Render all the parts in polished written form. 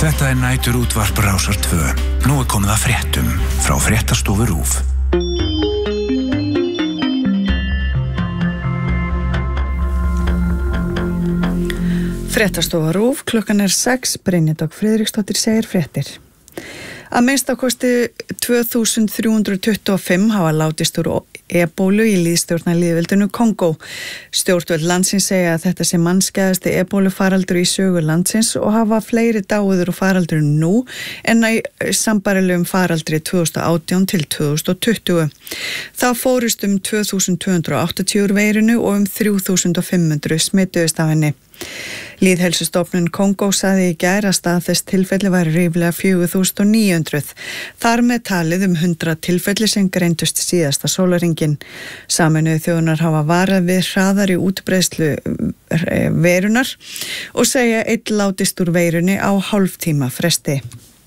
Þetta nætur útvarp Rásar 2. Nú komið að fréttum frá Fréttastofu RÚV. Fréttastofa RÚV, klukkan 6, Brynja Dögg Friðriksdóttir segir fréttir. Að minnstakosti 2325 hafa látist úr ebólu í lýðstjórnarlýðveldinu Kongó. Stjórnvöld landsins segja að þetta sé mannskæðasti ebólufaraldur í sögu landsins og hafa fleiri dáiður úr faraldurinn nú en í sambærilegum faraldri 2018 til 2020. Þá fórust 2280 úr veirinu og 3500 smituðust af henni. Lýðheilsustofnun Kongó sagði í gær að staðfest tilfelli væri ríflega 4900. Þar með talið 100 tilfelli sem greindust síðasta sólarhringinn. Sameinuðu þjóðirnar hafa varað við hraðari útbreiðslu veirunar og segja einn látist úr veirunni á hálftíma fresti.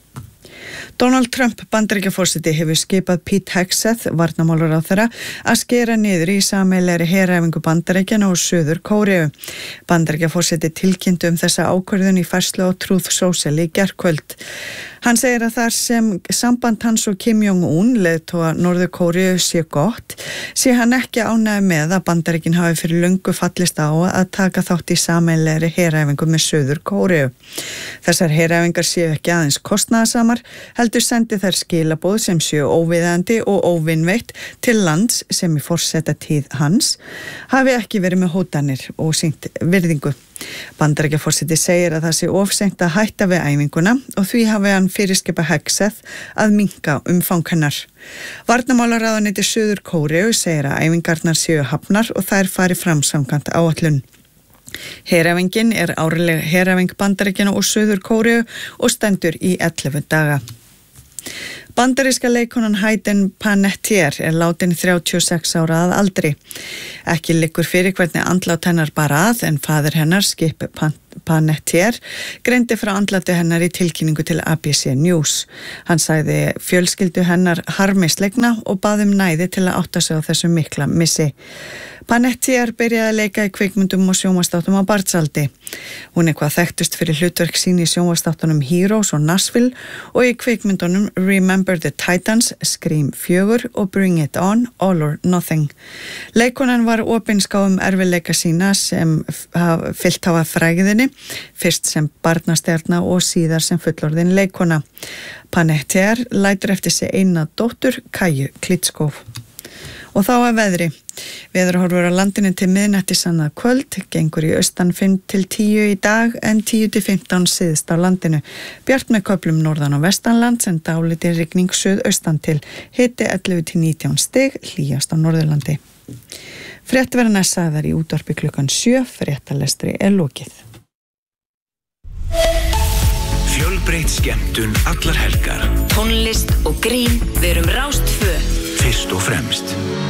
Donald Trump Bandaríkjaforseti hefur skipað Pete Hegseth, varnarmálaráðherra, að skera niður í sameiginlegri heræfingu Bandaríkjanna og Suður Kóreu. Bandaríkjaforseti tilkynnti þessa ákvörðun í færslu á Truth Social í gærkvöld. Hann segir að þar sem samband hans og Kim Jong-un, leiðtoga Norður Kóreu, sé gott, sé hann ekki ánægður með að Bandaríkin hafi fyrir löngu fallist á að taka þátt í sameiginlegri heræfingu með Suður Kóreu. Þessar heræfingar séu ekki aðeins kostnaðarsamar, heldur sendi þær skilaboð sem séu óviðandi og óvinveitt til lands sem í forsetatíð hans hafi ekki verið með hótanir og sýnt virðingu. Bandaríkjaforseti segir að það sé ofseint að hætta við æfinguna og því hafi hann fyrirskipað Hegseth að minnka umfang hennar. Varnarmálaráðuneyti Suður Kóreu segir að æfingarnar séu hafnar og þær fari fram samkvæmt áætlun. Heræfingin árleg heræfing Bandaríkjanna og Suður Kóreu og stendur í 11 daga. Bandaríska leikkonan Hayden Panettiere látin 36 ára að aldri. Ekki liggur fyrir hvernig andlát hennar bar að en faðir hennar, Skip Panettiere, greindi frá andláti hennar í tilkynningu til ABC News. Hann sagði fjölskyldu hennar harmislegna og bað næði til að átta sig á þessu mikla missi. Panettiere byrjaði að leika í kvikmyndum og sjónvarpsþáttum á barnsaldi. Hún hvað þekktust fyrir hlutverk sín í sjónvarpsþáttunum Heroes og Nashville og í kvikmyndunum Remember the Titans, Scream 4 og Bring It On, All or Nothing. Leikonan var opinská erfiðleika sína sem fyllt hafa frægðinni, fyrst sem barnastjarna og síðar sem fullorðin leikona. Panettiere lætur eftir sig eina dóttur, Kaju Klitschko. Og þá að veðri. Veðurhorfur á landinu til miðnætti annað kvöld, gengur í austan 5 til 10 í dag en 10 til 15 syðst á landinu. Bjart með köflum norðan og vestanlands en dálítil rigning suðaustan til, hiti 11 til 19 stig, hlýjast á Norðurlandi. Fréttir verða næst sagðar í útvarpi klukkan 7, fréttalestri lokið. Fjölbreytt skemmtun allar helgar. Tónlist og grín, við erum Rás 2. Fyrst og fremst.